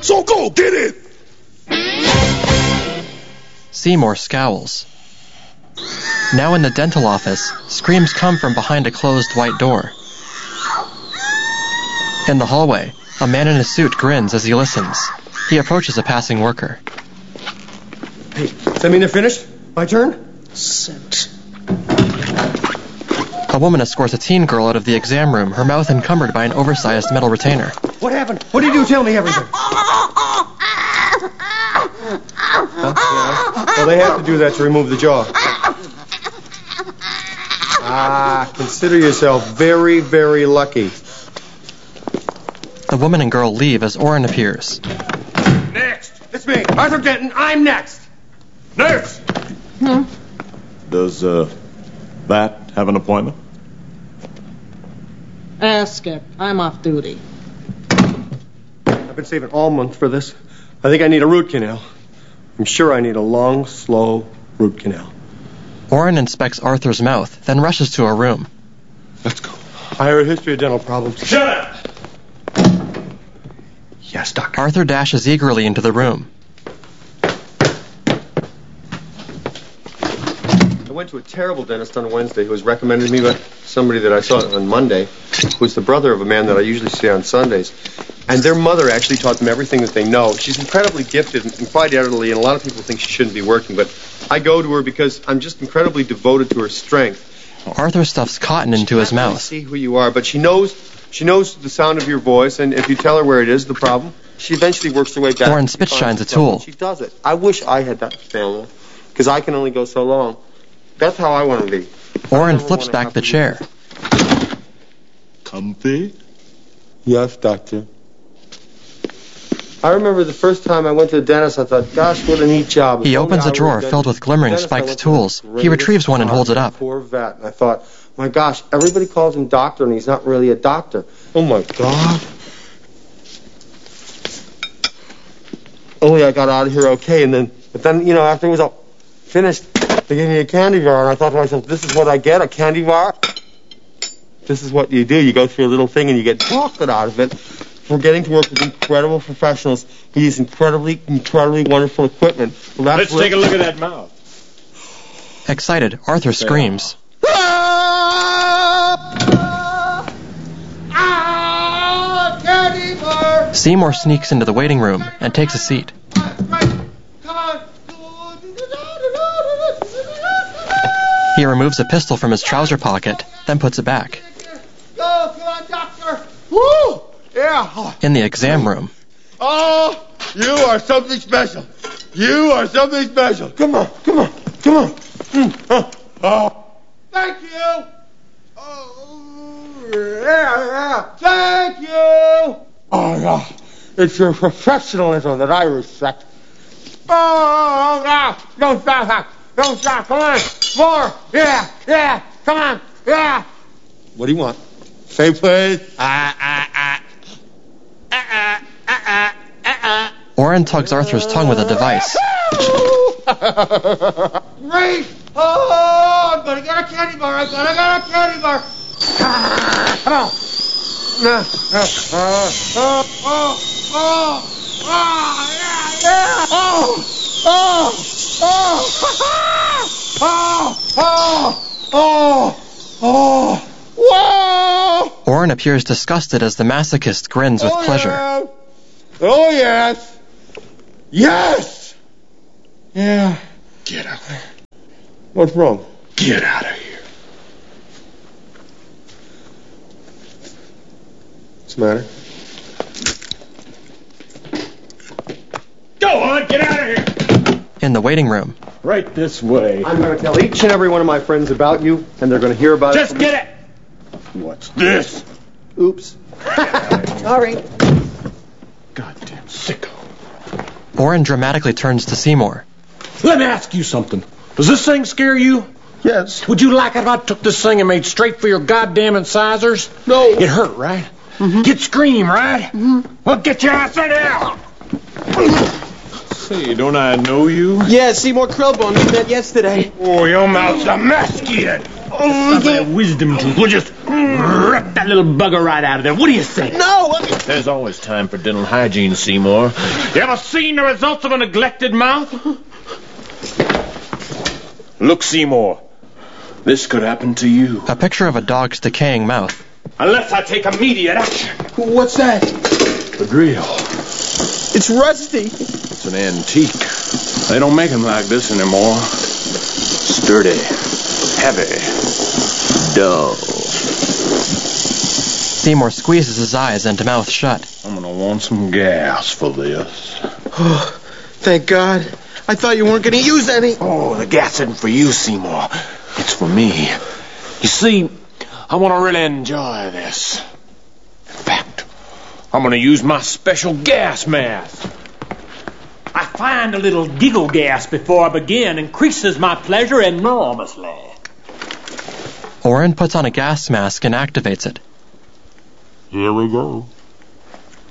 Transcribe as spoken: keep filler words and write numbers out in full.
So go, get it! Seymour scowls. Now in the dental office, screams come from behind a closed white door. In the hallway, a man in a suit grins as he listens. He approaches a passing worker. Hey, does that mean they're finished? My turn? Sent. A woman escorts a teen girl out of the exam room, her mouth encumbered by an oversized metal retainer. What happened? What did you do? Tell me everything. Oh, Huh? Yeah. Well, they have to do that to remove the jaw. Ah, consider yourself very, very lucky. The woman and girl leave as Orrin appears. Next! It's me, Arthur Denton. I'm next. Nurse! Hmm? Does, uh, Bat have an appointment? Ask it. I'm off duty. I've been saving all month for this. I think I need a root canal. I'm sure I need a long, slow root canal. Orrin inspects Arthur's mouth, then rushes to a room. Let's go. I have a history of dental problems. Shut up! Yes, doctor. Arthur dashes eagerly into the room. I went to a terrible dentist on Wednesday who was recommended me by somebody that I saw on Monday, who's the brother of a man that I usually see on Sundays. And their mother actually taught them everything that they know. She's incredibly gifted and quite elderly, and a lot of people think she shouldn't be working, but I go to her because I'm just incredibly devoted to her strength. Arthur stuffs cotton into his She can't really mouth. see who you are, but she knows she knows the sound of your voice, and if you tell her where it is, the problem, she eventually works her way back. Orrin spit shines a tool. She does it. I wish I had that family, because I can only go so long. That's how I want to be. Orrin flips back the chair. Comfy? Yes, doctor. I remember the first time I went to the dentist, I thought, gosh, what a neat job. He If opens only a I drawer would've done filled with glimmering dentist, I spiked went to tools. the He greatest retrieves one and holds it up. Poor vet. And I thought, my gosh, everybody calls him doctor, and he's not really a doctor. Oh, my God. Only I got out of here okay, and then, but then, you know, after it was all finished, they gave me a candy bar, and I thought to myself, this is what I get, a candy bar? This is what you do. You go through a little thing, and you get chocolate out of it. For getting to work with incredible professionals who use incredibly, incredibly wonderful equipment. Well, that's Let's what- take a look at that mouth. Excited, Arthur screams. Ah, candy bar! Seymour sneaks into the waiting room and takes a seat. Come on! He removes a pistol from his trouser pocket, then puts it back. Go, come on, doctor! Woo! Yeah! In the exam room, Oh, you are something special. You are something special. Come on, come on, come on. Mm. Oh, oh. Thank you. Oh, yeah, yeah. Thank you. Oh, yeah. It's your professionalism that I respect. Oh, yeah. Don't stop. Don't stop. Come on. More. Yeah, yeah. Come on. Yeah. What do you want? Say please. Ah, ah, ah. Uh-uh, uh-uh, uh-uh. Orrin tugs Arthur's tongue with a device. Great! Oh, I'm gonna get a candy bar. I'm gonna get a candy bar. Ah, come on. No, no. Uh, oh, oh, oh, oh, yeah, yeah. Oh, oh, oh, oh, oh, oh, oh. Whoa! Orrin appears disgusted as the masochist grins with Oh, pleasure. yeah. Oh, yes. Yes. Yeah. Get out there. What's wrong? Get out of here. What's the matter? Go on, get out of here. In the waiting room, Right this way. I'm going to tell each and every one of my friends about you, and they're going to hear about Just it. get it. What's this? Oops. Sorry. Goddamn sicko. Orrin dramatically turns to Seymour. Let me ask you something. Does this thing scare you? Yes. Would you like it if I took this thing and made straight for your goddamn incisors? No. It hurt, right? Mm-hmm. You'd scream, right? Mm-hmm. Well, get your ass in here! Say, don't I know you? Yeah, Seymour Krillbone. We met yesterday. Oh, your mouth's a mess, kid. Have that wisdom tooth. We'll just Rip that little bugger right out of there. What do you say? No! There's always time for dental hygiene, Seymour. You ever seen the results of a neglected mouth? Look, Seymour. This could happen to you. A picture of a dog's decaying mouth. Unless I take immediate action. What's that? The drill. It's rusty. It's an antique. They don't make them like this anymore. Sturdy, heavy, dull. Seymour squeezes his eyes and mouth shut. I'm gonna want some gas for this. Oh, thank God. I thought you weren't going to use any. Oh, the gas isn't for you, Seymour. It's for me. You see, I want to really enjoy this. In fact, I'm going to use my special gas mask. I find a little giggle gas before I begin increases my pleasure enormously. Orrin puts on a gas mask and activates it. Here we go.